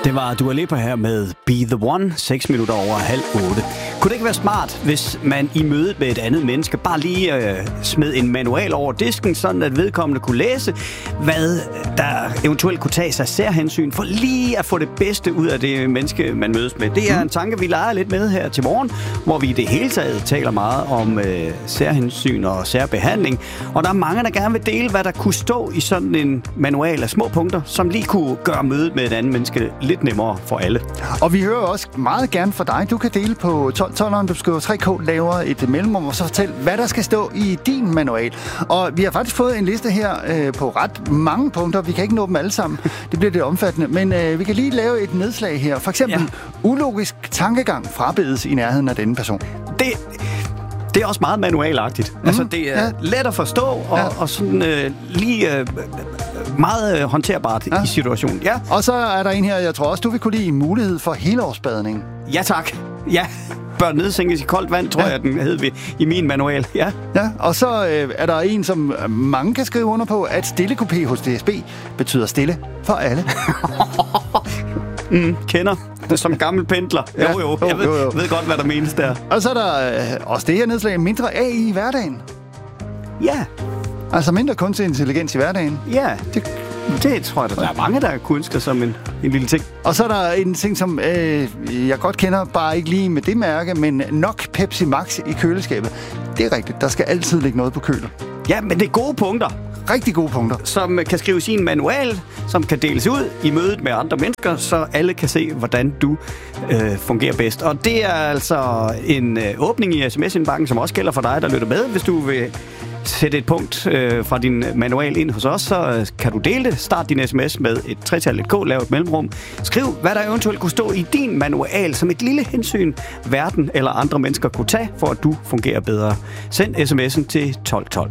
Det var Dua Lipa her med Be The One, 6 minutter over 7:30. Kunne det ikke være smart, hvis man i mødet med et andet menneske bare lige smed en manual over disken, sådan at vedkommende kunne læse, hvad der eventuelt kunne tage sig særhensyn, for lige at få det bedste ud af det menneske, man mødes med. Det er en tanke, vi leger lidt med her til morgen, hvor vi i det hele taget taler meget om særhensyn og særbehandling. Og der er mange, der gerne vil dele, hvad der kunne stå i sådan en manual af små punkter, som lige kunne gøre mødet med et andet menneske lidt nemmere for alle. Og vi hører også meget gerne fra dig. Du kan dele på 1212'eren, du skriver 3K, laver et mellemrum, og så fortæl, hvad der skal stå i din manual. Og vi har faktisk fået en liste her på ret mange punkter. Vi kan ikke nå dem alle sammen. Det bliver lidt omfattende. Men vi kan lige lave et nedslag her. For eksempel, ulogisk tankegang frabedes i nærheden af denne person. Det er også meget manualagtigt. Altså, det er let at forstå, og sådan lige meget håndterbart i situationen. Ja. Og så er der en her, jeg tror også, du vil kunne lide mulighed for helårsbadning. Ja, tak. Ja. Bør nedsænkes i koldt vand, tror jeg, den hed i min manual. Ja. Og så er der en, som mange kan skrive under på, at stillekupé hos DSB betyder stille for alle. Kender. Som gammel pendler. Jo. Jeg ved godt, hvad der menes der. Og så er der også det her nedslag, mindre AI i hverdagen. Ja. Altså mindre kunstig intelligens i hverdagen. Ja, det tror jeg, der er mange, der kunne ønske som en lille ting. Og så er der en ting, som jeg godt kender, bare ikke lige med det mærke, men nok Pepsi Max i køleskabet. Det er rigtigt. Der skal altid ligge noget på kølet. Ja, men det er gode punkter. Rigtig gode punkter. Som kan skrives i en manual, som kan deles ud i mødet med andre mennesker, så alle kan se, hvordan du fungerer bedst. Og det er altså en åbning i sms-indbakken, som også gælder for dig, der lytter med. Hvis du vil sætte et punkt fra din manual ind hos os, så kan du dele det. Start din sms med et 3-tal, et K, lav et mellemrum. Skriv, hvad der eventuelt kunne stå i din manual, som et lille hensyn, verden eller andre mennesker kunne tage, for at du fungerer bedre. Send sms'en til 1212.